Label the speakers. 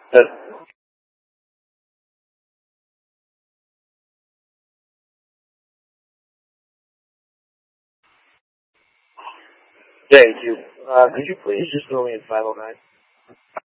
Speaker 1: Uh, Thank you. Could you please just throw me in 509?